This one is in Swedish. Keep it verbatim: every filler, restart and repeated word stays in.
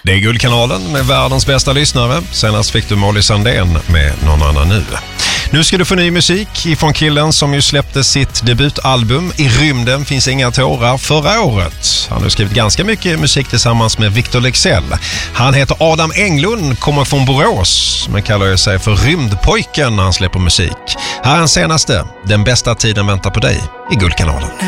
Det är Guldkanalen med världens bästa lyssnare. Senast fick du Molly Sandén med Någon annan nu. Nu ska du få ny musik ifrån killen som ju släppte sitt debutalbum I rymden finns inga tårar förra året. Han har skrivit ganska mycket musik tillsammans med Victor Leksell. Han heter Adam Englund, kommer från Borås men kallar sig för Rymdpojken när han släpper musik. Här är den senaste, Den bästa tiden väntar på dig i Guldkanalen.